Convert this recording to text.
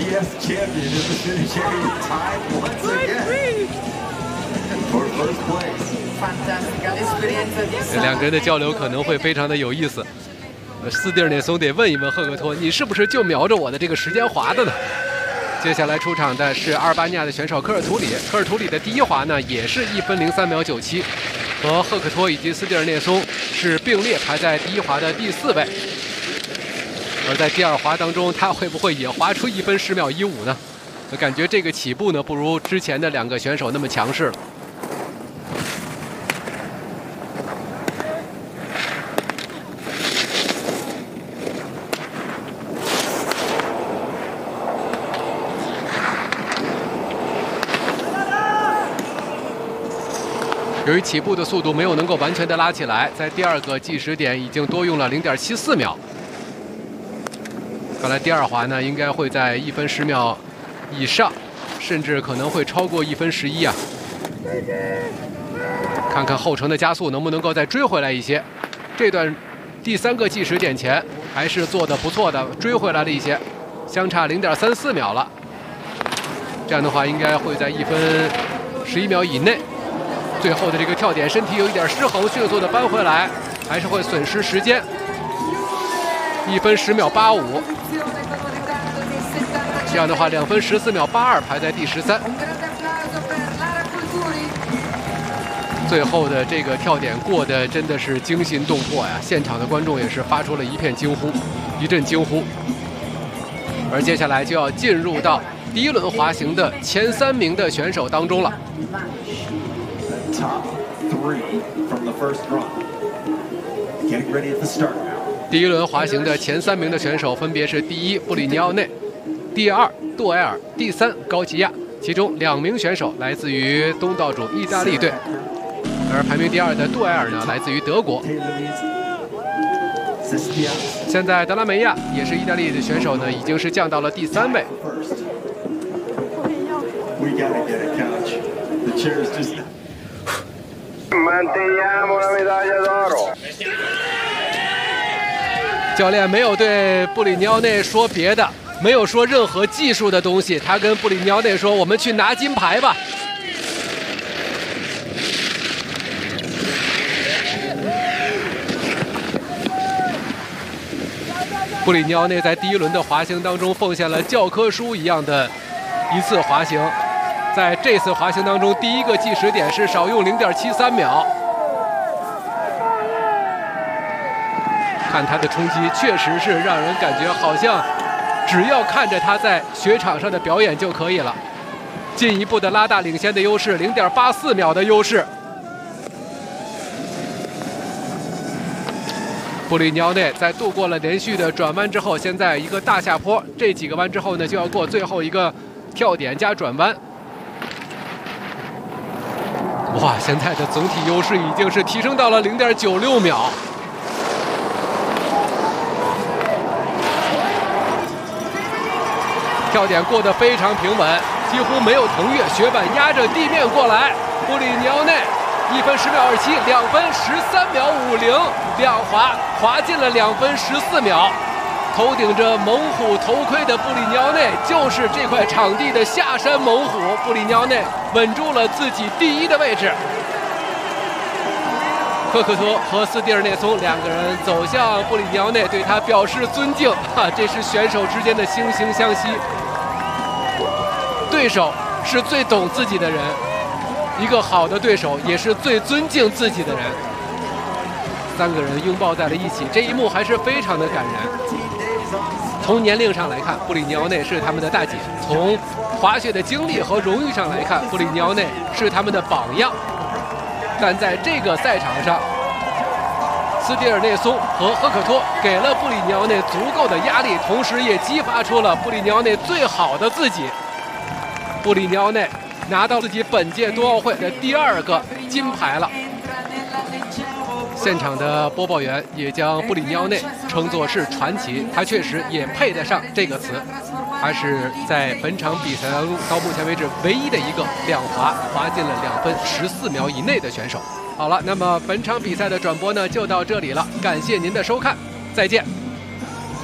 IBF champion in the finish area, tied once again for first place. 两个人的交流可能会非常的有意思。斯蒂尔涅松得问一问赫克托，你是不是就瞄着我的这个时间滑的呢？接下来出场的是阿尔巴尼亚的选手科尔图里。科尔图里的第一滑呢，也是1分03秒97，和赫克托以及斯蒂尔涅松是并列排在第一滑的第4位。而在第二滑当中，他会不会也滑出1分10秒15呢？我感觉这个起步呢，不如之前的2个选手那么强势了。由于起步的速度没有能够完全的拉起来，在第2个计时点已经多用了0.74秒。看来第2滑呢，应该会在1分10秒以上，甚至可能会超过1分11啊。看看后程的加速能不能够再追回来一些。这段第3个计时点前还是做得不错的，追回来了一些，相差0.34秒了。这样的话，应该会在1分11秒以内。最后的这个跳点，身体有一点失衡，迅速的扳回来，还是会损失时间。1分10秒85，这样的话2分14秒82排在第13。最后的这个跳点过得真的是惊心动魄呀！现场的观众也是发出了一片惊呼，一阵惊呼。而接下来就要进入到第1轮滑行的前3名的选手当中了。 Top 3 from the first run. Getting ready at the start now. 第1轮滑行的前3名的选手分别是第1布里尼奥内、第2杜埃尔、第3高齐亚，其中2名选手来自于东道主意大利队，而排名第2的杜埃尔呢来自于德国。现在德拉梅亚也是意大利的选手呢，已经是降到了第3位。 We gotta get a couch. The chair is just. Manteniamo la medaglia d'oro. 教练没有对布里尼奥内说别的，没有说任何技术的东西，他跟布里尼奥内说：“我们去拿金牌吧。”布里尼奥内在第1轮的滑行当中奉献了教科书一样的一次滑行。在这次滑行当中，第1个计时点是少用0.73秒。看他的冲击，确实是让人感觉好像只要看着他在雪场上的表演就可以了。进一步的拉大领先的优势，0.84秒的优势。布里尼奥内在度过了连续的转弯之后，现在一个大下坡，这几个弯之后呢，就要过最后一个跳点加转弯。哇，现在的总体优势已经是提升到了0.96秒。跳点过得非常平稳，几乎没有腾跃，雪板压着地面过来。布里尼奥内1分10秒27，2分13秒50，两滑进了2分14秒。头顶着猛虎头盔的布里尼奥内就是这块场地的下山猛虎。布里尼奥内稳住了自己第1的位置。赫克托和斯蒂尔涅松2个人走向布里尼奥内，对他表示尊敬。这是选手之间的惺惺相惜。对手是最懂自己的人，一个好的对手也是最尊敬自己的人。3个人拥抱在了一起，这一幕还是非常的感人。从年龄上来看，布里尼奥内是他们的大姐；从滑雪的经历和荣誉上来看，布里尼奥内是他们的榜样。但在这个赛场上，斯蒂尔涅松和赫克托给了布里尼奥内足够的压力，同时也激发出了布里尼奥内最好的自己。布里尼奥内拿到自己本届冬奥会的第2个金牌了。现场的播报员也将布里尼奥内称作是传奇，他确实也配得上这个词。他是在本场比赛当中到目前为止唯一的一个两滑滑进了2分14秒以内的选手。好了，那么本场比赛的转播呢就到这里了，感谢您的收看，再见。